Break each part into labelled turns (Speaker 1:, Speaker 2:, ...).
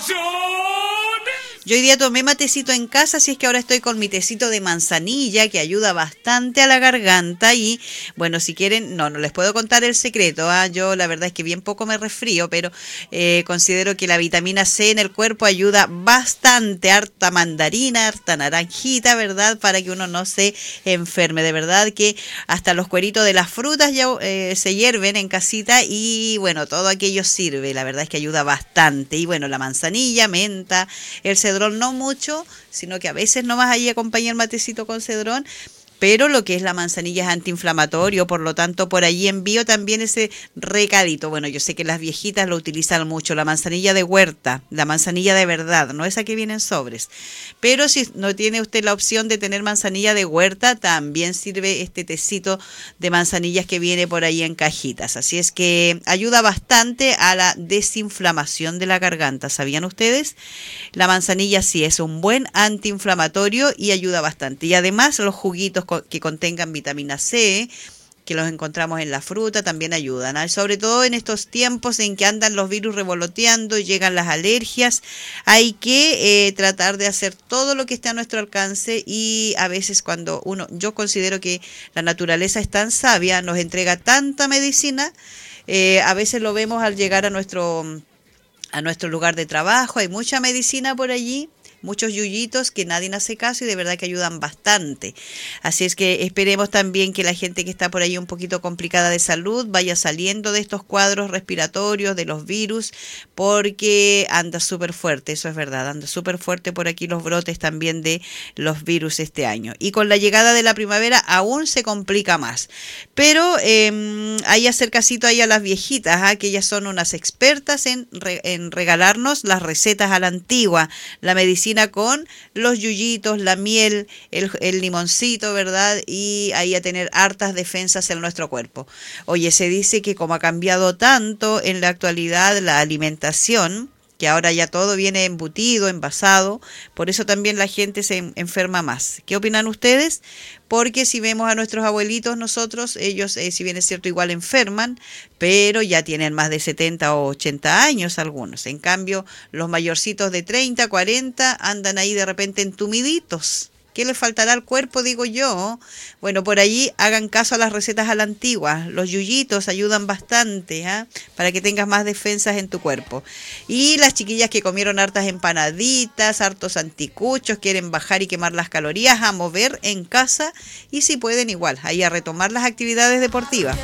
Speaker 1: Yo hoy día tomé matecito en casa, así es que ahora estoy con mi tecito de manzanilla que ayuda bastante a la garganta y bueno, si quieren, no les puedo contar el secreto, yo la verdad es que bien poco me resfrío, pero considero que la vitamina C en el cuerpo ayuda bastante, harta mandarina, harta naranjita, ¿verdad? Para que uno no se enferme, de verdad que hasta los cueritos de las frutas ya se hierven en casita y bueno, todo aquello sirve, la verdad es que ayuda bastante y bueno, la manzanilla, menta, el cedrón no mucho, sino que a veces nomás ahí acompaña el matecito con cedrón, pero lo que es la manzanilla es antiinflamatorio, por lo tanto por allí envío también ese recadito. Bueno, yo sé que las viejitas lo utilizan mucho, la manzanilla de huerta, la manzanilla de verdad, no esa que viene en sobres. Pero si no tiene usted la opción de tener manzanilla de huerta, también sirve este tecito de manzanillas que viene por ahí en cajitas. Así es que ayuda bastante a la desinflamación de la garganta. ¿Sabían ustedes? La manzanilla sí es un buen antiinflamatorio y ayuda bastante. Y además los juguitos que contengan vitamina C, que los encontramos en la fruta, también ayudan, sobre todo en estos tiempos en que andan los virus revoloteando y llegan las alergias. Hay que tratar de hacer todo lo que esté a nuestro alcance y a veces cuando yo considero que la naturaleza es tan sabia, nos entrega tanta medicina, a veces lo vemos al llegar a nuestro lugar de trabajo, hay mucha medicina por allí, muchos yuyitos que nadie hace caso y de verdad que ayudan bastante. Así es que esperemos también que la gente que está por ahí un poquito complicada de salud vaya saliendo de estos cuadros respiratorios, de los virus, porque anda súper fuerte, eso es verdad, anda súper fuerte por aquí los brotes también de los virus este año. Y con la llegada de la primavera aún se complica más. Pero hay hacer casito ahí a las viejitas, que ellas son unas expertas en regalarnos las recetas a la antigua, la medicina con los yuyitos, la miel, el limoncito, ¿verdad? Y ahí a tener hartas defensas en nuestro cuerpo. Oye, se dice que como ha cambiado tanto en la actualidad la alimentación, que ahora ya todo viene embutido, envasado, por eso también la gente se enferma más. ¿Qué opinan ustedes? Porque si vemos a nuestros abuelitos, nosotros, ellos, si bien es cierto, igual enferman, pero ya tienen más de 70 o 80 años algunos. En cambio, los mayorcitos de 30, 40 andan ahí de repente entumiditos. ¿Qué le faltará al cuerpo, digo yo? Bueno, por allí hagan caso a las recetas a la antigua. Los yuyitos ayudan bastante, para que tengas más defensas en tu cuerpo. Y las chiquillas que comieron hartas empanaditas, hartos anticuchos, quieren bajar y quemar las calorías, a mover en casa. Y si pueden igual, ahí a retomar las actividades deportivas.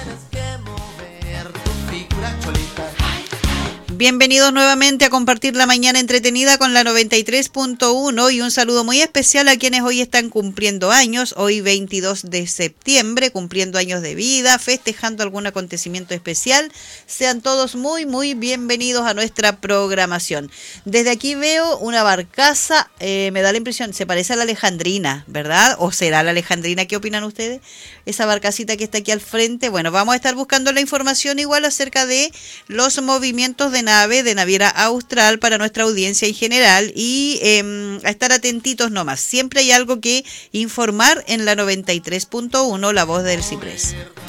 Speaker 1: Bienvenidos nuevamente a compartir la mañana entretenida con la 93.1 y un saludo muy especial a quienes hoy están cumpliendo años, hoy 22 de septiembre, cumpliendo años de vida, festejando algún acontecimiento especial. Sean todos muy, muy bienvenidos a nuestra programación. Desde aquí veo una barcaza, me da la impresión, se parece a la Alejandrina, ¿verdad? ¿O será la Alejandrina? ¿Qué opinan ustedes? Esa barcacita que está aquí al frente. Bueno, vamos a estar buscando la información igual acerca de los movimientos de naviera austral para nuestra audiencia en general y a estar atentitos nomás. Siempre hay algo que informar en la 93.1, La Voz del Ciprés.